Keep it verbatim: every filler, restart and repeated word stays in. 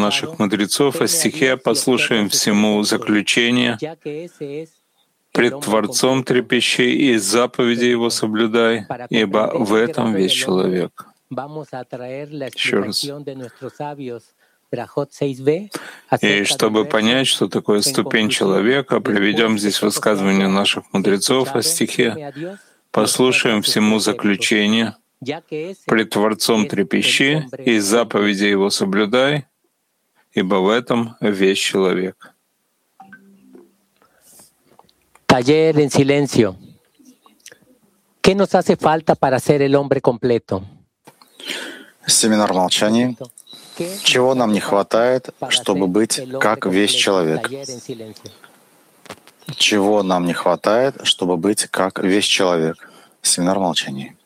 наших мудрецов о стихе «Послушаем всему заключение, пред Творцом трепещи и заповеди Его соблюдай, ибо в этом весь человек». Еще раз. И чтобы понять, что такое ступень человека, приведем здесь высказывание наших мудрецов о стихе «Послушаем всему заключение, пред Творцом трепещи и заповеди Его соблюдай, ибо в этом весь человек». Taller en silencio. ¿Qué nos hace falta para ser el hombre completo? Семинар молчания. Чего нам не хватает, чтобы быть как весь человек? Чего нам не хватает, чтобы быть как весь человек? Семинар молчания.